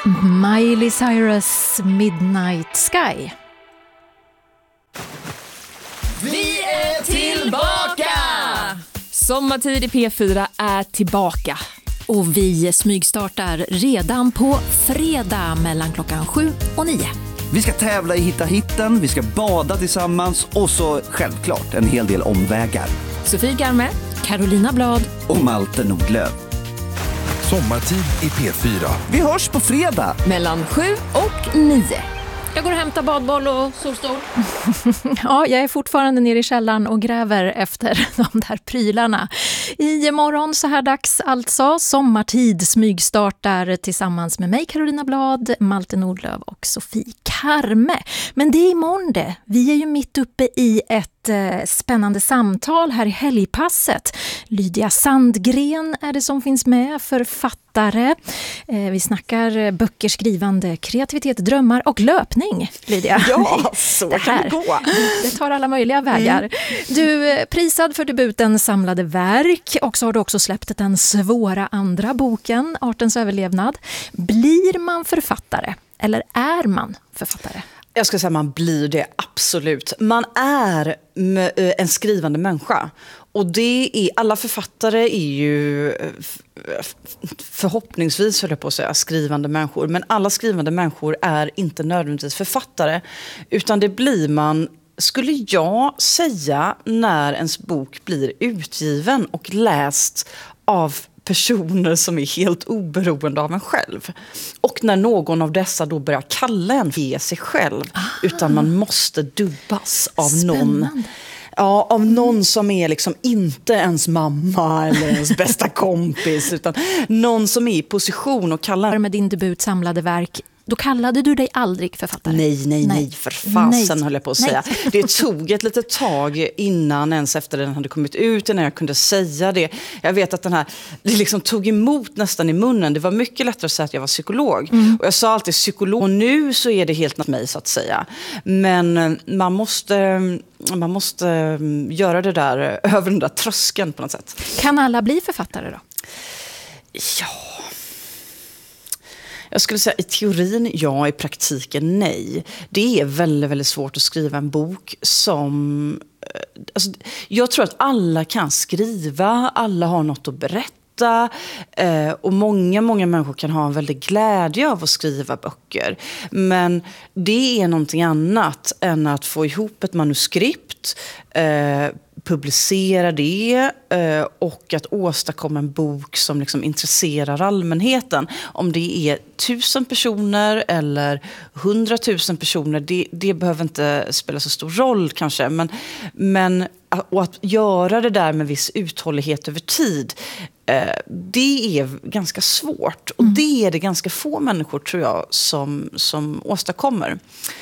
Miley Cyrus Midnight Sky. Vi är tillbaka! Sommartid i P4 är tillbaka. Och vi smygstartar redan på fredag mellan klockan 7 och 9. Vi ska tävla i Hitta hitten, vi ska bada tillsammans och så självklart en hel del omvägar. Sofie Garme, Carolina Blad och Malte Nordlöf. Sommartid i P4. Vi hörs på fredag. mellan 7 och 9. Jag går och hämtar badboll och solstol. Ja, jag är fortfarande nere i källaren och gräver efter de där prylarna. I morgon så här dags alltså, sommartid smygstartar tillsammans med mig, Carolina Blad, Malte Nordlöf och Sofie Karme. Men det är imorgon det. Vi är ju mitt uppe i ett spännande samtal här i helgpasset. Lydia Sandgren är det som finns med, författare. Vi snackar böcker, skrivande, kreativitet, drömmar och löpning, Lydia. Ja, så det kan det gå. Det tar alla möjliga vägar. Du prisad för debuten Samlade verk och så har du också släppt den svåra andra boken, Artens överlevnad. Blir man författare eller är man författare? Jag ska säga man blir det, absolut. Man är en skrivande människa. Och det är, alla författare är ju förhoppningsvis, höll jag på att säga, skrivande människor. Men alla skrivande människor är inte nödvändigtvis författare. Utan det blir man, skulle jag säga, när ens bok blir utgiven och läst av personer som är helt oberoende av en själv. Och när någon av dessa då börjar kalla en för sig själv. Utan man måste dubbas av någon. Ja, av någon som är liksom inte ens mamma eller ens bästa kompis. Utan någon som är i position och kallar. Med din debut Samlade verk, då kallade du dig aldrig författare? Nej, för fasen höll jag på att säga. Det tog ett litet tag innan, ens efter den hade kommit ut, innan jag kunde säga det. Jag vet att det liksom tog emot nästan i munnen. Det var mycket lättare att säga att jag var psykolog. Och jag sa alltid psykolog. Och nu så är det helt något mig, så att säga. Men man måste göra det där över den där tröskeln på något sätt. Kan alla bli författare då? Ja. Jag skulle säga i teorin ja, i praktiken nej. Det är väldigt, väldigt svårt att skriva en bok som... Alltså, jag tror att alla kan skriva, alla har något att berätta. Och många människor kan ha en väldigt glädje av att skriva böcker. Men det är någonting annat än att få ihop ett manuskript, publicera det och att åstadkomma en bok som liksom intresserar allmänheten. Om det är 1000 personer eller 100 000 personer, det behöver inte spela så stor roll kanske. Men och att göra det där med viss uthållighet över tid, det är ganska svårt. Och det är det ganska få människor, tror jag, som åstadkommer.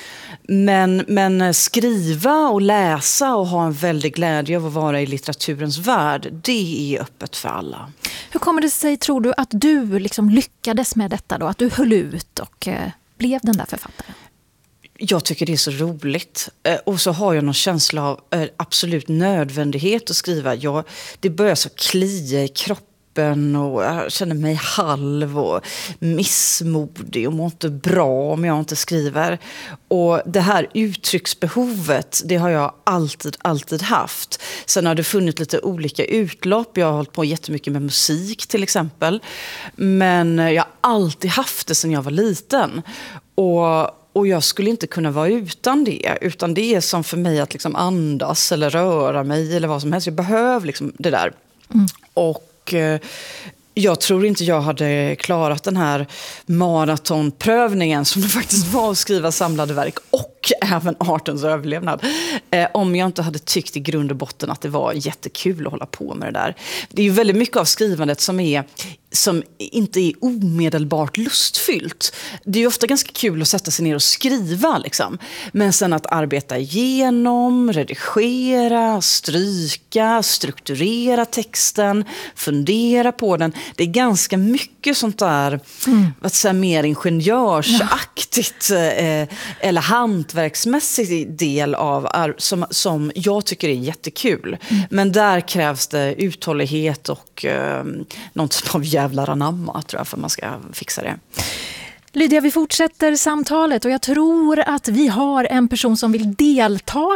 Men skriva och läsa och ha en väldig glädje av att vara i litteraturens värld, det är öppet för alla. Hur kommer det sig, tror du, att du liksom lyckades med detta då? Att du höll ut och blev den där författaren? Jag tycker det är så roligt. Och så har jag någon känsla av absolut nödvändighet att skriva. Det börjar så klia i kroppen. Och jag känner mig halv och missmodig och mår inte bra om jag inte skriver. Och det här uttrycksbehovet, det har jag alltid haft. Sen har det funnits lite olika utlopp. Jag har hållit på jättemycket med musik till exempel. Men jag har alltid haft det sedan jag var liten. Och jag skulle inte kunna vara utan det. Utan det är som för mig att liksom andas eller röra mig eller vad som helst. Jag behöver liksom det där. Och jag tror inte jag hade klarat den här maratonprövningen som det faktiskt var att skriva Samlade verk och även Artens överlevnad, om jag inte hade tyckt i grund och botten att det var jättekul att hålla på med det där. Det är ju väldigt mycket av skrivandet som inte är omedelbart lustfyllt. Det är ju ofta ganska kul att sätta sig ner och skriva liksom. Men sen att arbeta igenom, redigera, stryka, strukturera texten, fundera på den. Det är ganska mycket sånt där vad säga, mer ingenjörsaktigt eller hantverksmässig del av som jag tycker är jättekul. Men där krävs det uthållighet och någon typ av jävlar anamma, tror jag, för man ska fixa det. Lydia, vi fortsätter samtalet och jag tror att vi har en person som vill delta